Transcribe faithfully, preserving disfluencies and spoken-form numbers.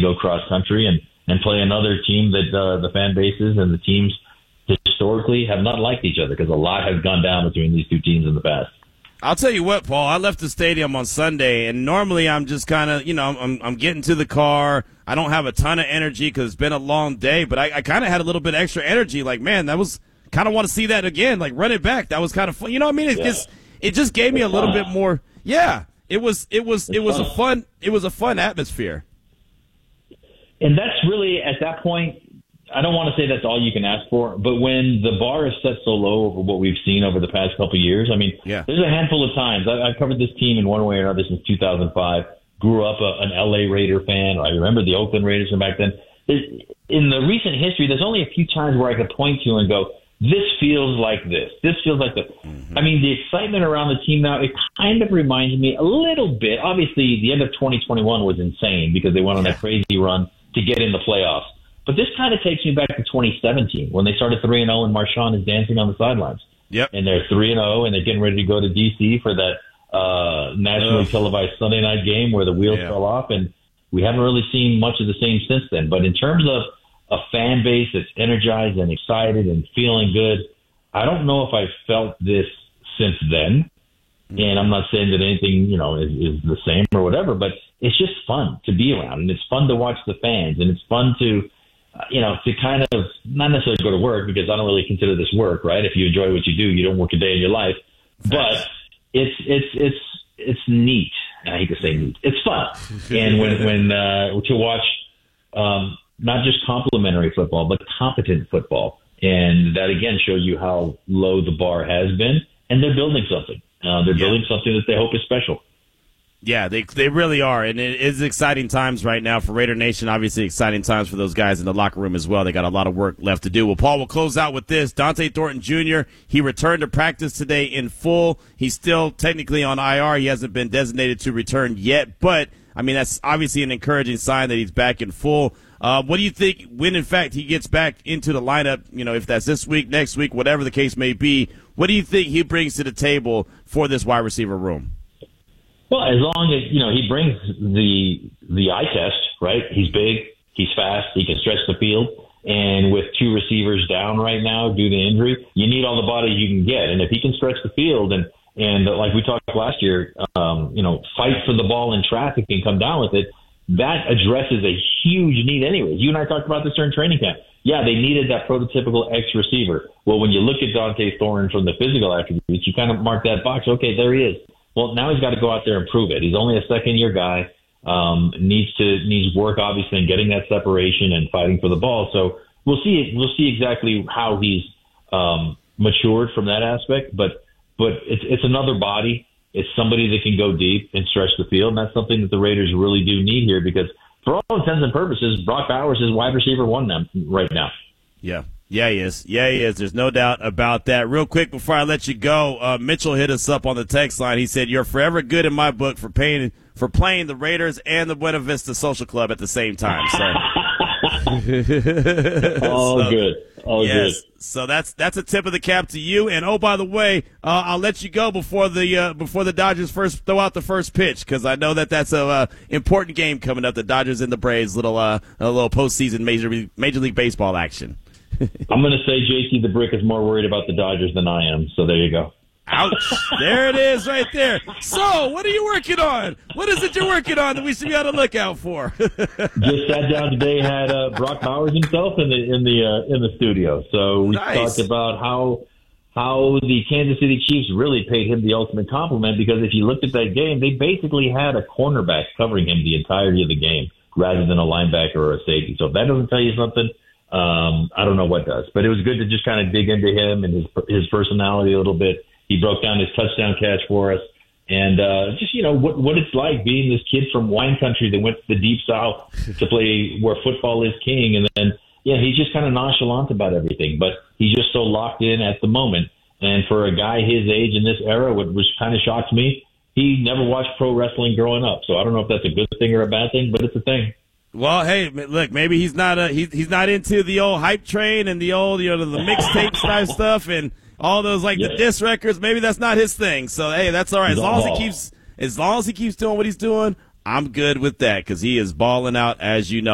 go cross country and, and play another team that uh, the fan bases and the teams historically have not liked each other because a lot has gone down between these two teams in the past. I'll tell you what, Paul, I left the stadium on Sunday, and normally I'm just kind of, you know, I'm, I'm getting to the car. I don't have a ton of energy because it's been a long day, but I, I kind of had a little bit extra energy. Like, man, that was kind of want to see that again, like run it back. That was kind of fun. You know what I mean? It yeah. just it just gave me a little bit more. Yeah, it was it was it was a fun it was a fun atmosphere. And that's really at that point. I don't want to say that's all you can ask for, but when the bar is set so low over what we've seen over the past couple of years, I mean, yeah. there's a handful of times. I, I've covered this team in one way or another since two thousand five, grew up a, an L A Raider fan. I remember the Oakland Raiders from back then. In the recent history, there's only a few times where I could point to and go, this feels like this. This feels like this. Mm-hmm. I mean, the excitement around the team now, it kind of reminds me a little bit. Obviously, the end of twenty twenty-one was insane because they went on yeah. that crazy run to get in the playoffs. But this kind of takes me back to twenty seventeen when they started three and oh and Marshawn is dancing on the sidelines. Yep. And they're three and oh and they're getting ready to go to D C for that uh, nationally Ugh. televised Sunday night game where the wheels yeah. fell off. And we haven't really seen much of the same since then. But in terms of a fan base that's energized and excited and feeling good, I don't know if I've felt this since then. Mm-hmm. And I'm not saying that anything, you know, is, is the same or whatever, but it's just fun to be around. And it's fun to watch the fans. And it's fun to, you know, to kind of not necessarily go to work because I don't really consider this work, right? If you enjoy what you do, you don't work a day in your life. But it's it's it's it's neat. I hate to say neat. It's fun, and when when uh, to watch um, not just complimentary football, but competent football, and that again shows you how low the bar has been, and they're building something. Uh, they're yeah. building something that they hope is special. Yeah, they they really are, and it is exciting times right now for Raider Nation. Obviously, exciting times for those guys in the locker room as well. They got a lot of work left to do. Well, Paul, will close out with this. Dont'e Thornton Junior, he returned to practice today in full. He's still technically on I R. He hasn't been designated to return yet, but, I mean, that's obviously an encouraging sign that he's back in full. Uh, what do you think when, in fact, he gets back into the lineup, you know, if that's this week, next week, whatever the case may be, what do you think he brings to the table for this wide receiver room? Well, as long as, you know, he brings the the eye test, right? He's big, he's fast, he can stretch the field. And with two receivers down right now due to injury, you need all the bodies you can get. And if he can stretch the field and, and like we talked last year, um, you know, fight for the ball in traffic and come down with it, that addresses a huge need anyways. You and I talked about this during training camp. Yeah, they needed that prototypical X receiver. Well, when you look at Dont'e Thornton from the physical attributes, you kind of mark that box. Okay, there he is. Well, now he's got to go out there and prove it. He's only a second-year guy. Um, needs to needs work, obviously, in getting that separation and fighting for the ball. So we'll see. We'll see exactly how he's um, matured from that aspect. But but it's it's another body. It's somebody that can go deep and stretch the field, and that's something that the Raiders really do need here because, for all intents and purposes, Brock Bowers is wide receiver one now, right now. Yeah. Yeah, he is. Yeah, he is. There's no doubt about that. Real quick before I let you go, uh, Mitchell hit us up on the text line. He said, "You're forever good in my book for paying for playing the Raiders and the Buena Vista Social Club at the same time." So, all so, good, all yes. good. So that's that's a tip of the cap to you. And oh, by the way, uh, I'll let you go before the uh, before the Dodgers first throw out the first pitch because I know that that's a uh, important game coming up. The Dodgers and the Braves, little uh, a little postseason major Major League Baseball action. I'm going to say J T the Brick is more worried about the Dodgers than I am, so there you go. Ouch. There it is right there. So, what are you working on? What is it you're working on that we should be on the lookout for? Just sat down today, had uh, Brock Bowers himself in the in the uh, in the studio. So we Nice. talked about how how the Kansas City Chiefs really paid him the ultimate compliment because if you looked at that game, they basically had a cornerback covering him the entirety of the game rather than a linebacker or a safety. So if that doesn't tell you something, Um, I don't know what does, but it was good to just kind of dig into him and his his personality a little bit. He broke down his touchdown catch for us, and uh, just you know what what it's like being this kid from wine country that went to the deep south to play where football is king, and then yeah, he's just kind of nonchalant about everything, but he's just so locked in at the moment. And for a guy his age in this era, what which kind of shocks me, he never watched pro wrestling growing up, so I don't know if that's a good thing or a bad thing, but it's a thing. Well, hey, look, maybe he's not a, he's he's not into the old hype train and the old, you know, the mixtape type stuff and all those like yeah. the diss records. Maybe that's not his thing. So hey, that's all right. As long as he ball. keeps as long as he keeps doing what he's doing, I'm good with that because he is balling out, as you know.